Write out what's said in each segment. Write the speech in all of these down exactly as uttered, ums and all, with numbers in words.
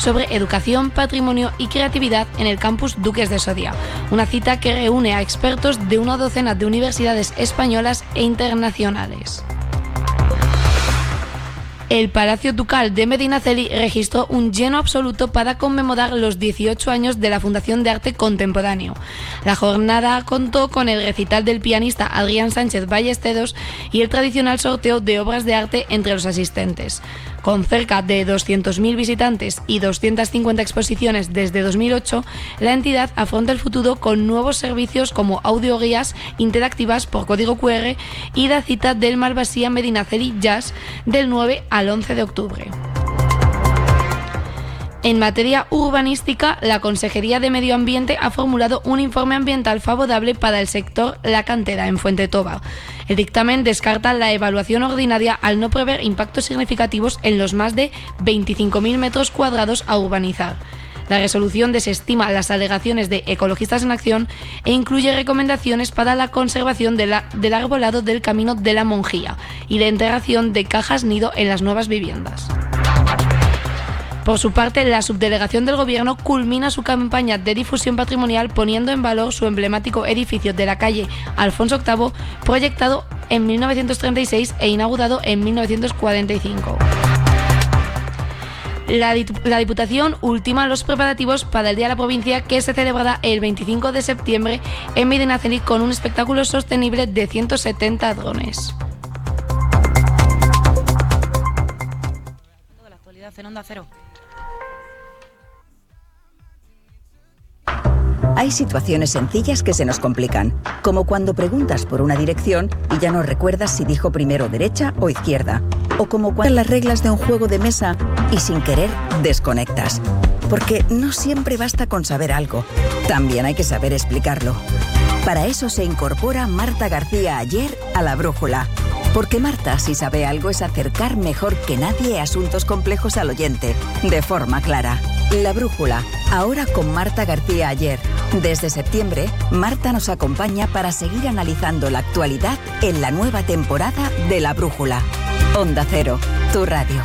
sobre educación, patrimonio y creatividad en el campus Duques de Soria. Una cita que reúne a expertos de una docena de universidades españolas e internacionales. El Palacio Ducal de Medinaceli registró un lleno absoluto para conmemorar los dieciocho años de la Fundación de Arte Contemporáneo. La jornada contó con el recital del pianista Adrián Sánchez Ballesteros y el tradicional sorteo de obras de arte entre los asistentes. Con cerca de doscientos mil visitantes y doscientas cincuenta exposiciones desde dos mil ocho, la entidad afronta el futuro con nuevos servicios como audioguías interactivas por código cu erre y la cita del Malvasía Medinaceli Jazz del nueve al once de octubre. En materia urbanística, la Consejería de Medio Ambiente ha formulado un informe ambiental favorable para el sector La Cantera, en Fuentetova. El dictamen descarta la evaluación ordinaria al no prever impactos significativos en los más de veinticinco mil metros cuadrados a urbanizar. La resolución desestima las alegaciones de Ecologistas en Acción e incluye recomendaciones para la conservación de la, del arbolado del Camino de la Monjía y la integración de cajas nido en las nuevas viviendas. Por su parte, la subdelegación del Gobierno culmina su campaña de difusión patrimonial poniendo en valor su emblemático edificio de la calle Alfonso octavo, proyectado en mil novecientos treinta y seis e inaugurado en mil novecientos cuarenta y cinco. La, la Diputación ultima los preparativos para el Día de la Provincia, que se celebrará el veinticinco de septiembre en Medinaceli con un espectáculo sostenible de ciento setenta drones. La actualidad en Onda Cero. Hay situaciones sencillas que se nos complican, como cuando preguntas por una dirección y ya no recuerdas si dijo primero derecha o izquierda, o como cuando las reglas de un juego de mesa y sin querer desconectas. Porque no siempre basta con saber algo, también hay que saber explicarlo. Para eso se incorpora Marta García Ayer a La Brújula. Porque Marta, si sabe algo, es acercar mejor que nadie asuntos complejos al oyente, de forma clara. La Brújula, ahora con Marta García Ayer. Desde septiembre, Marta nos acompaña para seguir analizando la actualidad en la nueva temporada de La Brújula. Onda Cero, tu radio.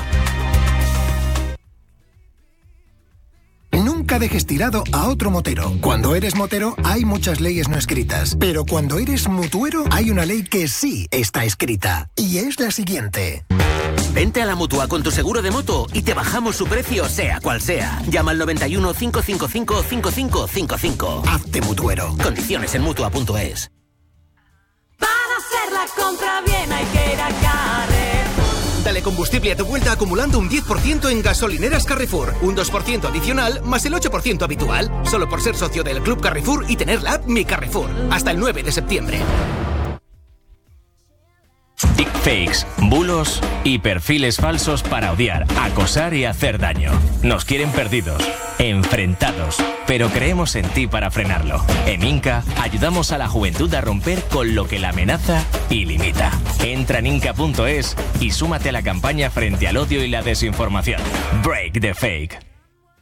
Nunca dejes tirado a otro motero. Cuando eres motero hay muchas leyes no escritas, pero cuando eres mutuero hay una ley que sí está escrita, y es la siguiente. Vente a la Mutua con tu seguro de moto y te bajamos su precio sea cual sea. Llama al noventa y uno, cinco cinco cinco, cinco cinco cinco cinco. Hazte mutuero. Condiciones en mutua punto es. Para hacer la compra bien hay que ir a Carrefour. Dale combustible a tu vuelta acumulando un diez por ciento en gasolineras Carrefour. Un dos por ciento adicional más el ocho por ciento habitual. Solo por ser socio del Club Carrefour y tener la app Mi Carrefour. Hasta el nueve de septiembre. Deepfakes, bulos y perfiles falsos para odiar, acosar y hacer daño. Nos quieren perdidos, enfrentados, pero creemos en ti para frenarlo. En Inca ayudamos a la juventud a romper con lo que la amenaza y limita. Entra en inca punto es y súmate a la campaña frente al odio y la desinformación. Break the fake.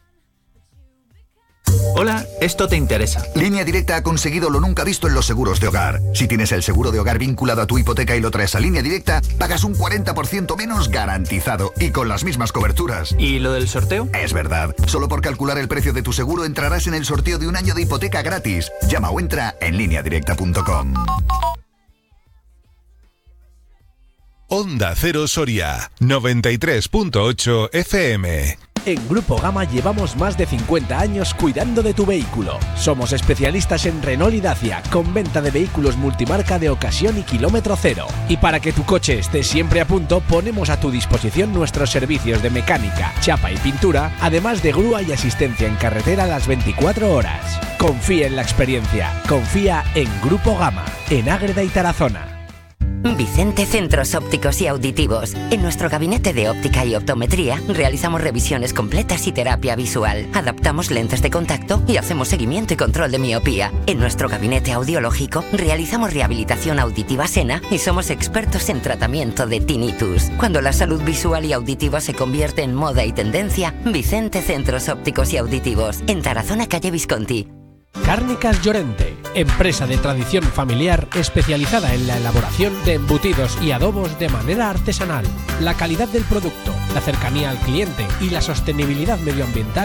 Hola, esto te interesa. Línea Directa ha conseguido lo nunca visto en los seguros de hogar. Si tienes el seguro de hogar vinculado a tu hipoteca y lo traes a Línea Directa, pagas un cuarenta por ciento menos garantizado y con las mismas coberturas. ¿Y lo del sorteo? Es verdad. Solo por calcular el precio de tu seguro entrarás en el sorteo de un año de hipoteca gratis. Llama o entra en línea directa punto com. Onda Cero Soria, noventa y tres punto ocho F M. En Grupo Gama llevamos más de cincuenta años cuidando de tu vehículo. Somos especialistas en Renault y Dacia, con venta de vehículos multimarca de ocasión y kilómetro cero. Y para que tu coche esté siempre a punto, ponemos a tu disposición nuestros servicios de mecánica, chapa y pintura, además de grúa y asistencia en carretera las veinticuatro horas. Confía en la experiencia, confía en Grupo Gama, en Ágreda y Tarazona. Vicente Centros Ópticos y Auditivos. En nuestro gabinete de óptica y optometría realizamos revisiones completas y terapia visual. Adaptamos lentes de contacto y hacemos seguimiento y control de miopía. En nuestro gabinete audiológico realizamos rehabilitación auditiva Sena y somos expertos en tratamiento de tinnitus. Cuando la salud visual y auditiva se convierte en moda y tendencia, Vicente Centros Ópticos y Auditivos. En Tarazona, calle Visconti. Cárnicas Llorente, empresa de tradición familiar especializada en la elaboración de embutidos y adobos de manera artesanal. La calidad del producto, la cercanía al cliente y la sostenibilidad medioambiental